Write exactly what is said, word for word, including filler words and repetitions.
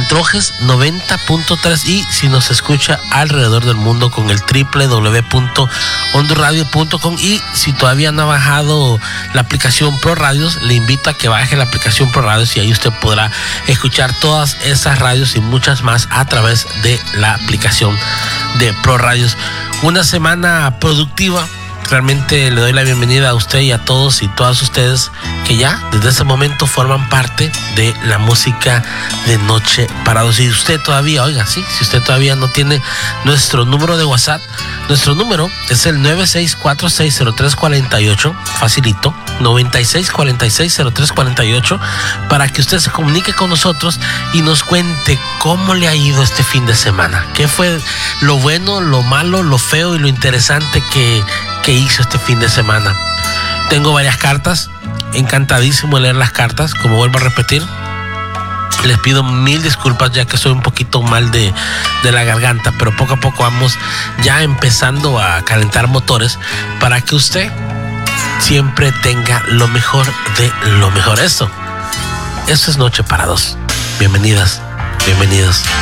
en Trojes noventa punto tres y si nos escucha alrededor del mundo con el doble u doble u doble u punto hondurradio punto com. Y si todavía no ha bajado la aplicación Pro Radios, le invito a que baje la aplicación Pro Radios y ahí usted podrá escuchar todas esas radios y muchas más a través de la aplicación de Pro Radios. Una semana productiva. Realmente le doy la bienvenida a usted y a todos y todas ustedes que ya desde ese momento forman parte de la música de Noche para Dos. Si usted todavía, oiga, sí, si usted todavía no tiene nuestro número de WhatsApp, nuestro número es el nueve seis cuatro seis cero tres cuatro ocho, facilito, nueve seis cuatro seis cero tres cuatro ocho, para que usted se comunique con nosotros y nos cuente cómo le ha ido este fin de semana, qué fue lo bueno, lo malo, lo feo y lo interesante que que hizo este fin de semana. Tengo varias cartas, encantadísimo de leer las cartas, como vuelvo a repetir. Les pido mil disculpas ya que soy un poquito mal de, de la garganta, pero poco a poco vamos ya empezando a calentar motores para que usted siempre tenga lo mejor de lo mejor. Eso, eso es Noche para Dos. Bienvenidas, bienvenidos.